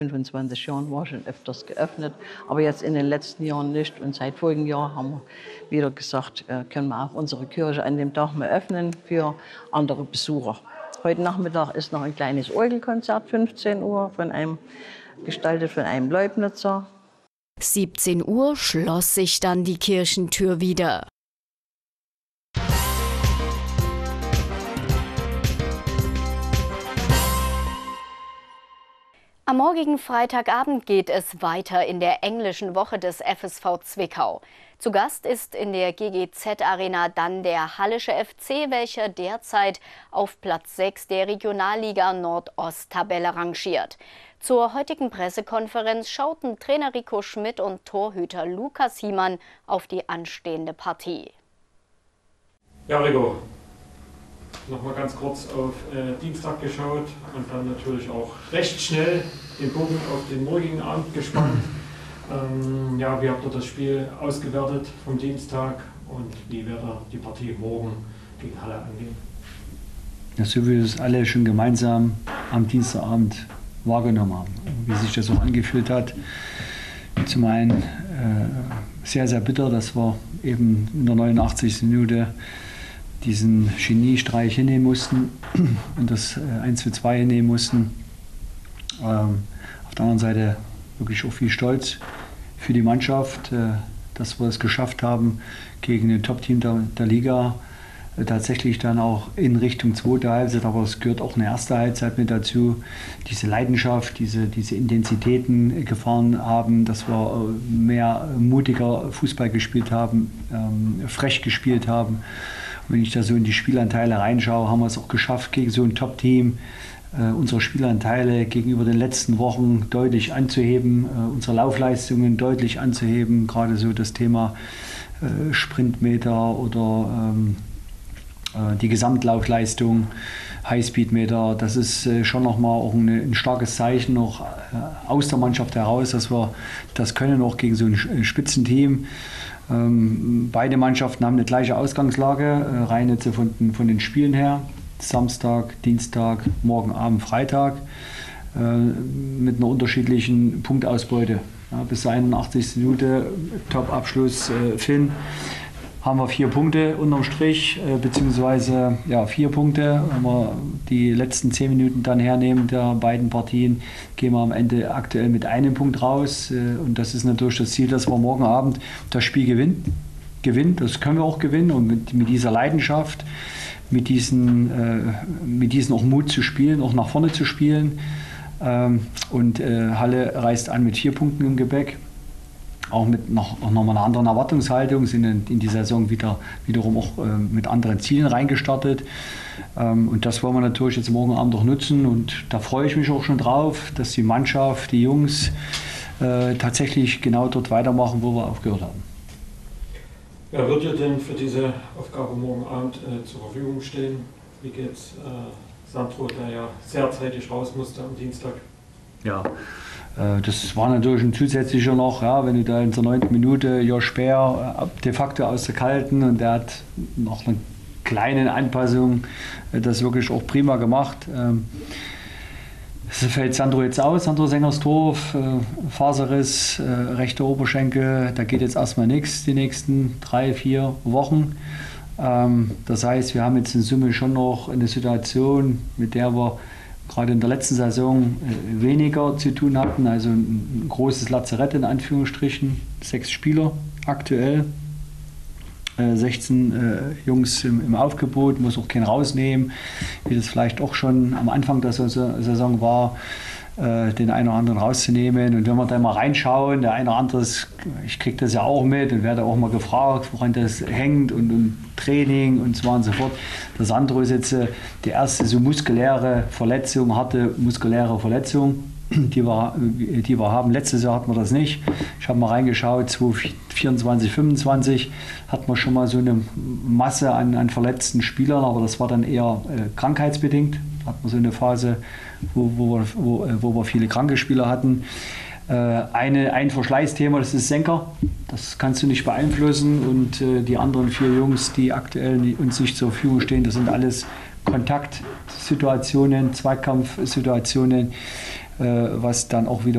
25 Jahren war schon öfters geöffnet, aber jetzt in den letzten Jahren nicht. Und seit vorigen Jahr haben wir wieder gesagt, können wir auch unsere Kirche an dem Tag mal öffnen für andere Besucher. Heute Nachmittag ist noch ein kleines Orgelkonzert, 15 Uhr, gestaltet von einem Leibnizer. 17 Uhr schloss sich dann die Kirchentür wieder. Am morgigen Freitagabend geht es weiter in der englischen Woche des FSV Zwickau. Zu Gast ist in der GGZ-Arena dann der Hallische FC, welcher derzeit auf Platz 6 der Regionalliga Nordost-Tabelle rangiert. Zur heutigen Pressekonferenz schauten Trainer Rico Schmidt und Torhüter Lukas Hiemann auf die anstehende Partie. Ja, Rico. Nochmal ganz kurz auf Dienstag geschaut und dann natürlich auch recht schnell den Bogen auf den morgigen Abend gespannt. Ja, wie habt ihr das Spiel ausgewertet vom Dienstag und wie wird die Partie morgen gegen Halle angehen? Ja, so wie wir es alle schon gemeinsam am Dienstagabend wahrgenommen haben, wie sich das auch angefühlt hat. Zum einen sehr, sehr bitter, dass wir eben in der 89. Minute diesen Geniestreich hinnehmen mussten und das 1:2 hinnehmen mussten. Auf der anderen Seite wirklich auch viel Stolz für die Mannschaft, dass wir es geschafft haben, gegen ein Top-Team der Liga tatsächlich dann auch in Richtung zweite Halbzeit, aber es gehört auch eine erste Halbzeit mit dazu, diese Leidenschaft, diese Intensitäten gefahren haben, dass wir mehr mutiger Fußball gespielt haben, frech gespielt haben. Wenn ich da so in die Spielanteile reinschaue, haben wir es auch geschafft, gegen so ein Top-Team unsere Spielanteile gegenüber den letzten Wochen deutlich anzuheben, unsere Laufleistungen deutlich anzuheben, gerade so das Thema Sprintmeter oder die Gesamtlaufleistung, Highspeedmeter, das ist schon nochmal auch ein starkes Zeichen noch aus der Mannschaft heraus, dass wir das können, auch gegen so ein Spitzenteam. Beide Mannschaften haben eine gleiche Ausgangslage, rein jetzt von den Spielen her. Samstag, Dienstag, morgen Abend, Freitag, mit einer unterschiedlichen Punktausbeute. Ja, bis zur 81. Minute, Top-Abschluss Finn, haben wir 4 Punkte unterm Strich, beziehungsweise 4 Punkte. Wenn wir die letzten 10 Minuten dann hernehmen der beiden Partien, gehen wir am Ende aktuell mit 1 Punkt raus. Und das ist natürlich das Ziel, dass wir morgen Abend das Spiel gewinnen. Das können wir auch gewinnen und mit dieser Leidenschaft, mit diesen auch Mut zu spielen, auch nach vorne zu spielen. Und Halle reist an mit 4 Punkten im Gepäck. Auch mit nochmal einer anderen Erwartungshaltung, sind in die Saison wiederum auch mit anderen Zielen reingestartet. Und das wollen wir natürlich jetzt morgen Abend auch nutzen. Und da freue ich mich auch schon drauf, dass die Mannschaft, die Jungs tatsächlich genau dort weitermachen, wo wir aufgehört haben. Wer wird ihr denn für diese Aufgabe morgen Abend zur Verfügung stehen? Wie geht's Sandro, der ja sehr zeitig raus musste am Dienstag? Ja. Das war natürlich ein zusätzlicher noch, ja, wenn du da in der 9. Minute Josh Bär de facto aus der Kalten und der hat noch eine kleine Anpassung, das wirklich auch prima gemacht. Es fällt Sandro jetzt aus, Sandro Sengersdorf, Faserriss, rechter Oberschenkel, da geht jetzt erstmal nichts die nächsten 3-4 Wochen. Das heißt, wir haben jetzt in Summe schon noch eine Situation, mit der wir gerade in der letzten Saison weniger zu tun hatten, also ein großes Lazarett in Anführungsstrichen, 6 Spieler aktuell, 16 Jungs im Aufgebot, muss auch keinen rausnehmen, wie das vielleicht auch schon am Anfang der Saison war, den einen oder anderen rauszunehmen. Und wenn wir da mal reinschauen, der eine oder andere, ich kriege das ja auch mit und werde auch mal gefragt, woran das hängt und Training und so weiter und so fort. Der Sandro ist jetzt die erste so muskuläre Verletzung, harte muskuläre Verletzung, die wir haben. Letztes Jahr hatten wir das nicht. Ich habe mal reingeschaut, 2024, 2025 hatten wir schon mal so eine Masse an verletzten Spielern, aber das war dann eher krankheitsbedingt. Da hatten wir so eine Phase, wo wir viele kranke Spieler hatten. Ein Verschleißthema, das ist Senker. Das kannst du nicht beeinflussen. Und die anderen 4 Jungs, die aktuell uns nicht zur Verfügung stehen, das sind alles Kontaktsituationen, Zweikampfsituationen, was dann auch wieder